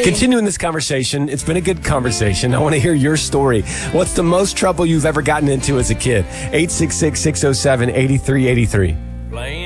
Continuing this conversation, it's been a good conversation. I want to hear your story. What's the most trouble you've ever gotten into as a kid? 866-607-8383.